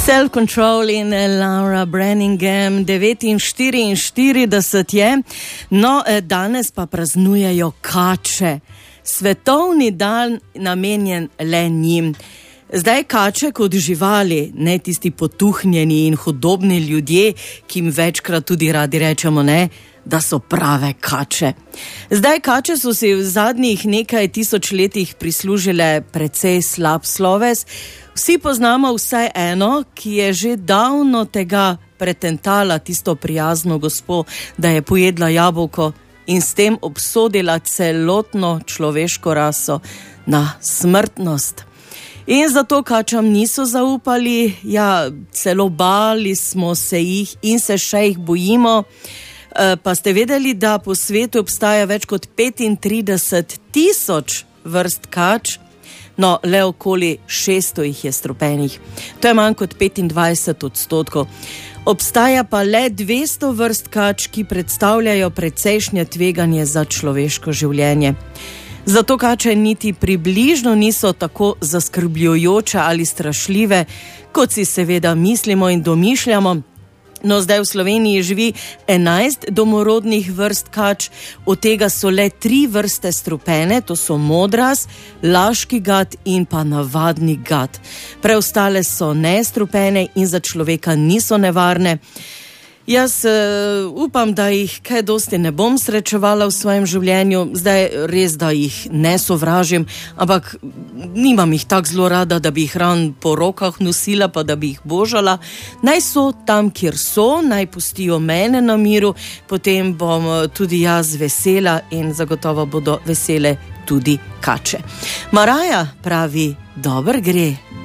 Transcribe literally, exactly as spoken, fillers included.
Self-Control in Laura Branningham, devetinštiriinštirideset je, no danes pa praznujejo kače. Svetovni dan namenjen le njim. Zdaj kače kot živali, ne tisti potuhnjeni in hudobni ljudje, ki jim večkrat tudi radi rečemo, ne, da so prave kače. Zdaj kače so si v zadnjih nekaj tisoč letih prislužile precej slab sloves. Vsi poznamo vsaj eno, ki je že davno tega pretentala tisto prijazno gospo, da je pojedla jabolko in s tem obsodila celotno človeško raso na smrtnost. In zato kačam niso zaupali, ja, celo bali smo se jih in se še jih bojimo. Pa ste vedeli, da po svetu obstaja več kot petintrideset tisoč vrst kač? No, le okoli šeststo jih je strupenih. To je manj kot petindvajset odstotkov. Obstaja pa le dvesto vrst kač, ki predstavljajo precejšnje tveganje za človeško življenje. Zato kače niti približno niso tako zaskrbljujoče ali strašljive, kot si seveda mislimo in domišljamo. No, zdaj v Sloveniji živi enajst domorodnih vrst kač, od tega so le tri vrste strupene, to so modras, laški gad in pa navadni gad. Preostale so nestrupene in za človeka niso nevarne. Jaz uh, upam, da jih kaj dosti ne bom srečevala v svojem življenju, zdaj res, da jih ne sovražim, ampak nimam jih tako zelo rada, da bi jih ran po rokah nosila, pa da bi jih božala. Naj so tam, kjer so, naj pustijo mene na miru, potem bom tudi jaz vesela in zagotovo bodo vesele tudi kače. Maraja pravi, dober gre.